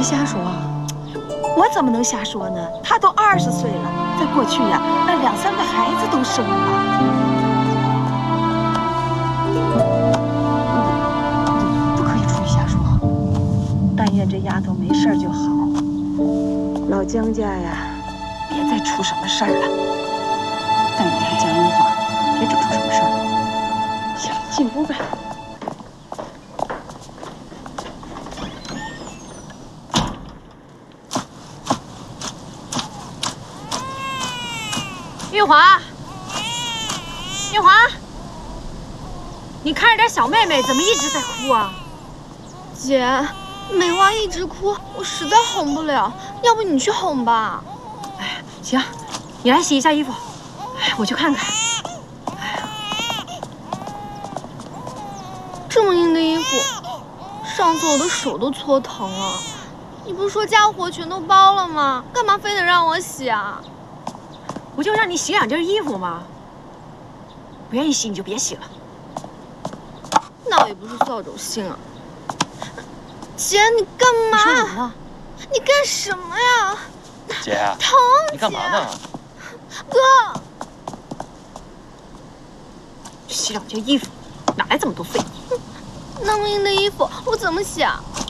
别瞎说。 我怎么能瞎说呢？他都20岁了，在过去呀，那2、3个孩子都生了。不可以出去瞎说。但愿这丫头没事就好。老姜家呀，别再出什么事儿了。 但愿他讲人话，别整出什么事儿。 行，进屋吧。 玉华，玉华，你看着点小妹妹，怎么一直在哭啊？ 姐，美花一直哭，我实在哄不了，要不你去哄吧。 哎，行，你来洗一下衣服，哎，我去看看。哎呀， 这么硬的衣服，上次我的手都搓疼了。你不是说家活全都包了吗？干嘛非得让我洗啊？ 不就让你洗2件衣服吗？不愿意洗你就别洗了。 那我也不是扫帚星啊。姐，你干嘛？ 你说什么？ 你干什么呀？ 姐， 疼！ 你干嘛呢？ 哥， 洗2件衣服，哪来这么多废物？ 那么硬的衣服，我怎么洗啊？